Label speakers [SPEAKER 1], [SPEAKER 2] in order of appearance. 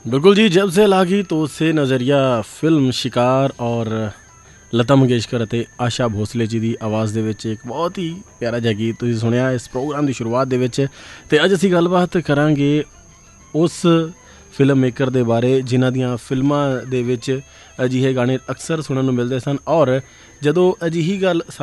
[SPEAKER 1] बिल्कुल जी, जब से लागी तो से नज़रिया ਫਿਲਮ ਸ਼ਿਕਾਰ ਔਰ ਲਤਾ ਮੰਗੇਸ਼ਕਰ ਅਤੇ ਆਸ਼ਾ ਭੋਸਲੇ ਜੀ ਦੀ ਆਵਾਜ਼ ਦੇ ਵਿੱਚ ਇੱਕ ਬਹੁਤ ਹੀ ਪਿਆਰਾ ਜਿਹਾ ਗੀਤ ਤੁਸੀਂ ਸੁਣਿਆ ਇਸ ਪ੍ਰੋਗਰਾਮ ਦੀ ਸ਼ੁਰੂਆਤ ਦੇ ਵਿੱਚ। ਅਤੇ ਅੱਜ ਅਸੀਂ ਗੱਲਬਾਤ ਕਰਾਂਗੇ ਉਸ ਫਿਲਮ ਮੇਕਰ ਦੇ ਬਾਰੇ ਜਿਨ੍ਹਾਂ ਦੀਆਂ ਫਿਲਮਾਂ ਦੇ ਵਿੱਚ ਅਜਿਹੇ ਗਾਣੇ ਅਕਸਰ ਸੁਣਨ ਨੂੰ ਮਿਲਦੇ ਸਨ। ਔਰ ਜਦੋਂ ਅਜਿਹੀ ਗੱਲ